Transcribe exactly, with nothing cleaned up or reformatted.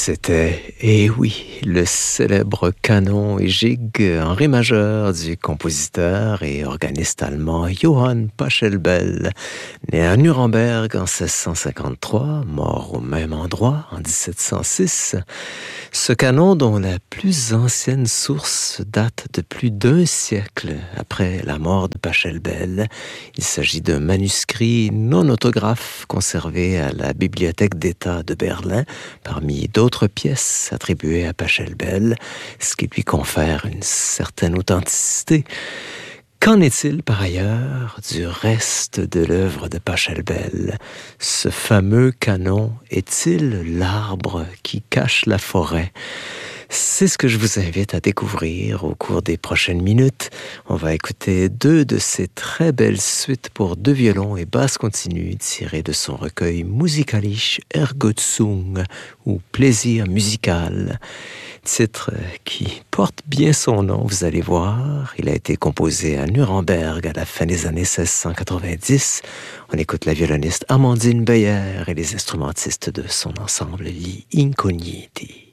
C'était, eh oui, le célèbre canon et gigue en ré majeur du compositeur et organiste allemand Johann Pachelbel, né à Nuremberg en seize cent cinquante-trois, mort au même endroit en dix-sept cent six. Ce canon, dont la plus ancienne source date de plus d'un siècle après la mort de Pachelbel, il s'agit d'un manuscrit non autographe conservé à la Bibliothèque d'État de Berlin, parmi d'autres pièces attribuées à Pachelbel, ce qui lui confère une certaine authenticité. Qu'en est-il par ailleurs du reste de l'œuvre de Pachelbel? Ce fameux canon est-il l'arbre qui cache la forêt? C'est ce que je vous invite à découvrir au cours des prochaines minutes. On va écouter deux de ces très belles suites pour deux violons et basse continue tirées de son recueil Musikalische Ergötzung, ou Plaisir musical. Titre qui porte bien son nom, vous allez voir. Il a été composé à Nuremberg à la fin des années seize cent quatre-vingt-dix. On écoute la violoniste Amandine Beyer et les instrumentistes de son ensemble Li Incogniti.